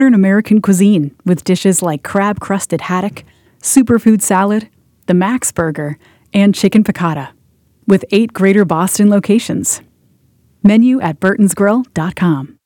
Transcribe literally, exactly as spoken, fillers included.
Modern American cuisine with dishes like crab-crusted haddock, superfood salad, the Max Burger, and chicken piccata, with eight Greater Boston locations. Menu at burtons grill dot com.